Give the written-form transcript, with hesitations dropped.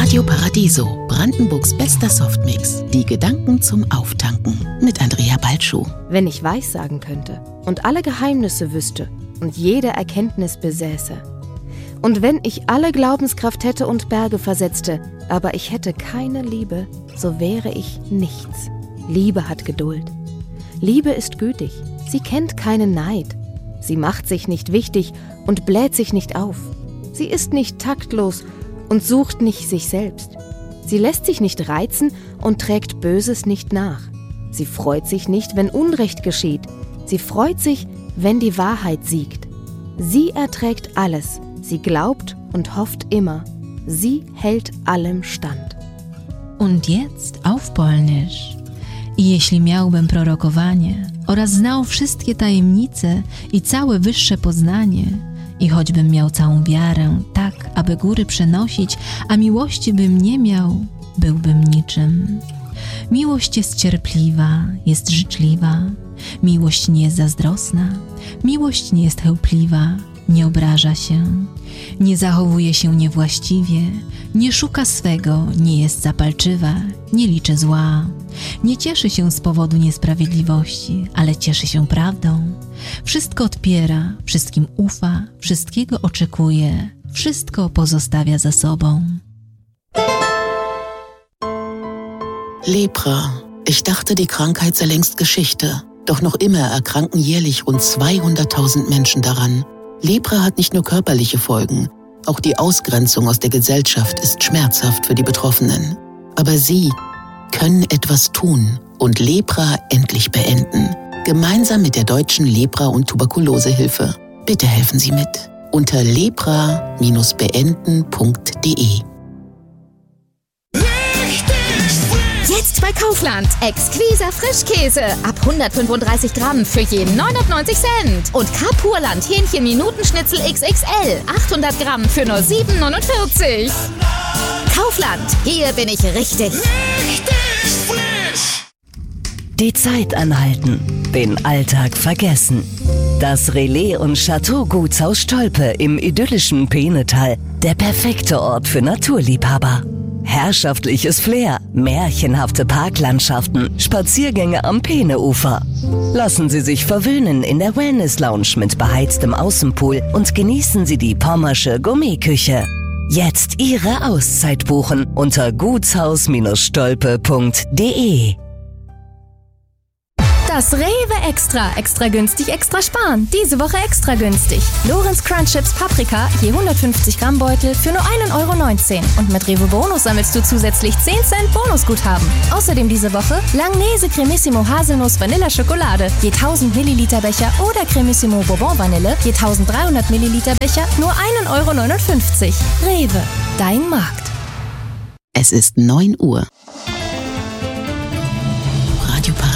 Radio Paradiso, Brandenburgs bester Softmix. Die Gedanken zum Auftanken mit Andrea Balschuh. Wenn ich Weissagen könnte und alle Geheimnisse wüsste und jede Erkenntnis besäße. Und wenn ich alle Glaubenskraft hätte und Berge versetzte, aber ich hätte keine Liebe, so wäre ich nichts. Liebe hat Geduld. Liebe ist gütig. Sie kennt keinen Neid. Sie macht sich nicht wichtig und bläht sich nicht auf. Sie ist nicht taktlos und sucht nicht sich selbst. Sie lässt sich nicht reizen und trägt Böses nicht nach. Sie freut sich nicht, wenn Unrecht geschieht. Sie freut sich, wenn die Wahrheit siegt. Sie erträgt alles. Sie glaubt und hofft immer. Sie hält allem stand. Und jetzt auf Polnisch. I jeśli miałbym prorokowanie oraz znał wszystkie tajemnice i całe wyższe poznanie, i choćbym miał całą wiarę, tak, aby góry przenosić, a miłości bym nie miał, byłbym niczym. Miłość jest cierpliwa, jest życzliwa, miłość nie jest zazdrosna, miłość nie jest chełpliwa, nie obraża się, nie zachowuje się niewłaściwie, nie szuka swego, nie jest zapalczywa, nie liczy zła, nie cieszy się z powodu niesprawiedliwości, ale cieszy się prawdą. Wszystko odpiera, wszystkim ufa, wszystkiego oczekuje, wszystko pozostawia za sobą. Lepra. Ich dachte, die Krankheit sei längst Geschichte. Doch noch immer erkranken jährlich rund 200.000 Menschen daran. Lepra hat nicht nur körperliche Folgen. Auch die Ausgrenzung aus der Gesellschaft ist schmerzhaft für die Betroffenen. Aber Sie können etwas tun und Lepra endlich beenden. Gemeinsam mit der Deutschen Lepra- und Tuberkulosehilfe. Bitte helfen Sie mit. Unter lepra-beenden.de. Jetzt bei Kaufland. Exquiser Frischkäse. Ab 135 Gramm für je 99 Cent. Und Kapurland Hähnchen-Minutenschnitzel XXL. 800 Gramm für nur 7,49. Kaufland. Hier bin ich richtig. Richtig frisch. Die Zeit anhalten. Den Alltag vergessen. Das Relais und Chateau Gutshaus Stolpe im idyllischen Peenetal. Der perfekte Ort für Naturliebhaber. Herrschaftliches Flair, märchenhafte Parklandschaften, Spaziergänge am Peeneufer. Lassen Sie sich verwöhnen in der Wellness-Lounge mit beheiztem Außenpool und genießen Sie die pommersche Gourmetküche. Jetzt Ihre Auszeit buchen unter gutshaus-stolpe.de. Das Rewe Extra. Extra günstig, extra sparen. Diese Woche extra günstig. Lorenz Crunch Chips Paprika, je 150 Gramm Beutel für nur 1,19 €. Und mit Rewe Bonus sammelst du zusätzlich 10 Cent Bonusguthaben. Außerdem diese Woche Langnese Cremissimo Haselnuss Vanilla Schokolade, je 1000 Milliliter Becher oder Cremissimo Bourbon Vanille, je 1300 Milliliter Becher, nur 1,59 €. Rewe, dein Markt. Es ist 9 Uhr.